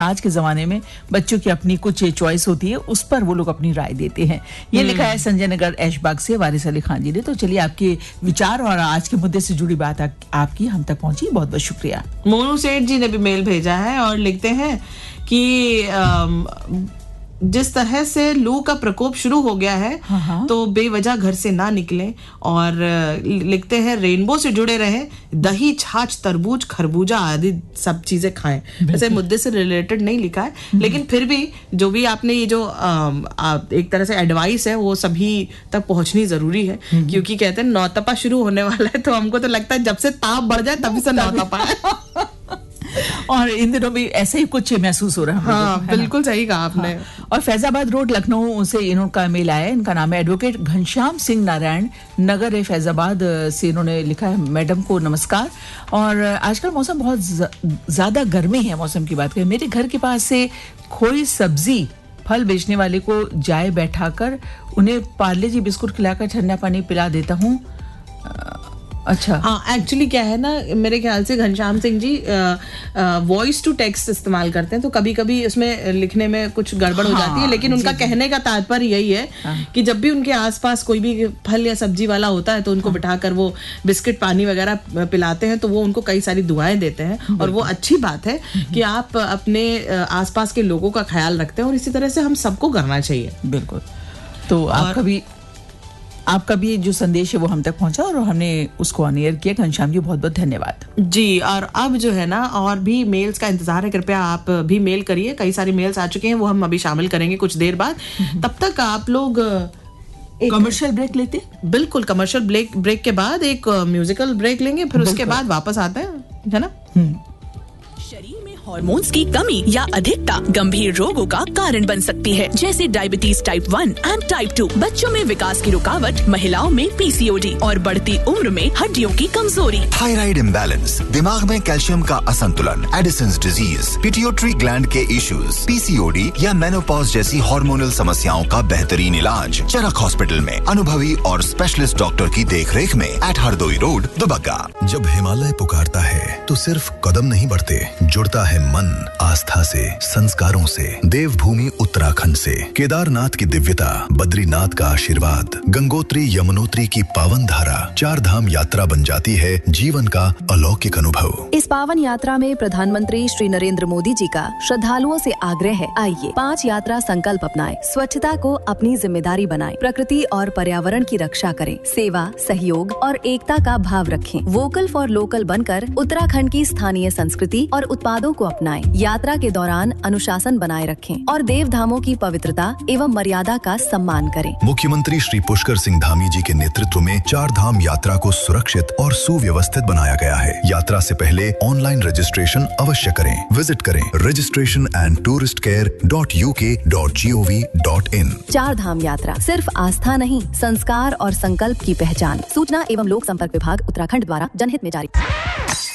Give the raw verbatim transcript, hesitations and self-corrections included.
आज के जमाने में बच्चों की अपनी कुछ चॉइस होती है, उस पर वो लोग अपनी राय देते हैं। ये लिखा है संजय नगर ऐशबाग से वारिस अली खान जी ने। तो चलिए, आपके विचार और आज के मुद्दे से जुड़ी बात आ, आपकी हम तक पहुंची, बहुत बहुत शुक्रिया। मोनू सेठ जी ने भी मेल भेजा है और लिखते हैं कि आम, जिस तरह से लू का प्रकोप शुरू हो गया है, हाँ। तो बेवजह घर से ना निकलें। और लिखते हैं रेनबो से जुड़े रहें, दही, छाछ, तरबूज, खरबूजा आदि सब चीजें खाएं। वैसे मुद्दे से रिलेटेड नहीं लिखा है, लेकिन फिर भी जो भी आपने ये जो आ, आ, एक तरह से एडवाइस है वो सभी तक पहुंचनी जरूरी है, क्योंकि कहते हैं नौतपा शुरू होने वाला है, तो हमको तो लगता है जब से ताप बढ़ जाए तभी से नौतपा है। और इन दिनों भी ऐसे ही कुछ महसूस हो रहा है। हाँ, बिल्कुल सही कहा आपने। हाँ। और फैजाबाद रोड लखनऊ से इनका मेल आया है। इनका नाम है एडवोकेट घनश्याम सिंह नारायण, नगर है फैजाबाद से। इन्होंने लिखा है, मैडम को नमस्कार। और आजकल मौसम बहुत ज्यादा गर्मी है। मौसम की बात करें, मेरे घर के पास से कोई सब्जी फल बेचने वाले को जाए बैठाकर उन्हें पार्ले जी बिस्कुट खिलाकर ठंडा पानी पिला देता हूँ। अच्छा, हाँ, एक्चुअली क्या है ना, मेरे ख्याल से Ghanshyam Singh ji voice to text इस्तेमाल करते हैं, तो कभी कभी उसमें लिखने में कुछ गड़बड़ हाँ, हो जाती है, लेकिन उनका कहने का तात्पर्य यही है हाँ, कि जब भी उनके आसपास कोई भी फल या सब्जी वाला होता है तो उनको हाँ, बिठाकर वो बिस्किट पानी वगैरह पिलाते हैं, तो वो उनको कई सारी दुआएं देते हैं। और वो अच्छी बात है कि आप अपने आसपास के लोगों का ख्याल रखते हैं, और इसी तरह से हम सबको करना चाहिए। बिल्कुल। तो आपका भी आपका भी जो संदेश है वो हम तक पहुंचा और हमने उसको ऑन एयर किया। घनश्याम जी, बहुत बहुत धन्यवाद जी। और अब जो है ना, और भी मेल्स का इंतजार है, कृपया आप भी मेल करिए। कई सारे मेल्स आ चुके हैं, वो हम अभी शामिल करेंगे कुछ देर बाद। तब तक आप लोग कमर्शियल ब्रेक लेते हैं। बिल्कुल, कमर्शियल ब्रेक ब्रेक के बाद एक म्यूजिकल ब्रेक लेंगे, फिर उसके बाद वापस आते हैं, है ना। शरीर में हार्मोन्स की कमी या अधिकता गंभीर रोगों का कारण बन सकती है, जैसे diabetes type one and type two, बच्चों में विकास की रुकावट, महिलाओं में पीसीओडी और बढ़ती उम्र में हड्डियों की कमजोरी। थायराइड इम्बैलेंस, दिमाग में कैल्शियम का असंतुलन, एडिसन्स डिजीज, पिट्यूटरी ग्लैंड के इश्यूज, पीसीओडी या मेनोपॉज जैसी हार्मोनल समस्याओं का बेहतरीन इलाज चरक हॉस्पिटल में अनुभवी और स्पेशलिस्ट डॉक्टर की देखरेख में, एट हरदोई रोड, दुबग्गा। जब हिमालय पुकारता है तो सिर्फ कदम नहीं बढ़ते, जुड़ता है मन आस्था से, संस्कारों से। देवभूमि उत्तराखंड से केदारनाथ की दिव्यता, बद्रीनाथ का आशीर्वाद, गंगोत्री यमुनोत्री की पावन धारा, चार धाम यात्रा बन जाती है जीवन का अलौकिक अनुभव। इस पावन यात्रा में प्रधानमंत्री श्री नरेंद्र मोदी जी का श्रद्धालुओं से आग्रह है, आइए पांच यात्रा संकल्प अपनाएं, स्वच्छता को अपनी जिम्मेदारी बनाएं, प्रकृति और पर्यावरण की रक्षा करें, सेवा, सहयोग और एकता का भाव रखें, वोकल फॉर लोकल बनकर उत्तराखंड की स्थानीय संस्कृति और उत्पादों को अपनाएं, यात्रा के दौरान अनुशासन बनाए रखें और देव धामों की पवित्रता एवं मर्यादा का सम्मान करें। मुख्यमंत्री श्री पुष्कर सिंह धामी जी के नेतृत्व में चार धाम यात्रा को सुरक्षित और सुव्यवस्थित बनाया गया है। यात्रा से पहले ऑनलाइन रजिस्ट्रेशन अवश्य करें। विजिट करें registration and tourist care dot U के dot G O V dot in. चार धाम यात्रा सिर्फ आस्था नहीं, संस्कार और संकल्प की पहचान। सूचना एवं लोक संपर्क विभाग उत्तराखंड द्वारा जनहित में जारी।